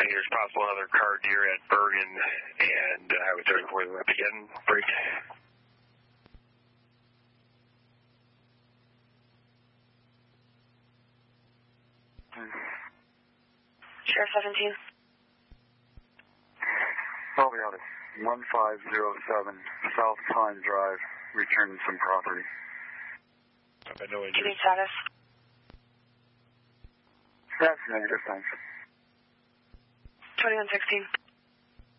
think there's possible another car deer at Bergen, and Highway 34 left again. Break. Sheriff 17. Copy out it. 1507 South Pine Drive, returning some property. No Give me status. That's negative, thanks. 2116.